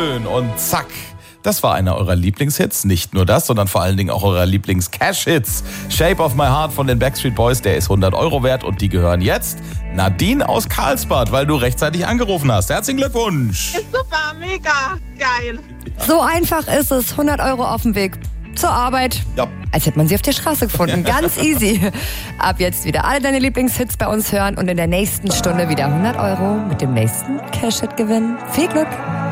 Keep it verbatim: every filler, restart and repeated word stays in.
schön und zack. Das war einer eurer Lieblingshits. Nicht nur das, sondern vor allen Dingen auch eurer Lieblings-Cash-Hits. Shape of My Heart von den Backstreet Boys, der ist hundert Euro wert und die gehören jetzt Nadine aus Karlsbad, weil du rechtzeitig angerufen hast. Herzlichen Glückwunsch. Ist super, mega geil. So einfach ist es. hundert Euro auf dem Weg zur Arbeit. Ja. Als hätte man sie auf der Straße gefunden. Ganz easy. Ab jetzt wieder alle deine Lieblingshits bei uns hören und in der nächsten Stunde wieder hundert Euro mit dem nächsten Cash-Hit gewinnen. Viel Glück.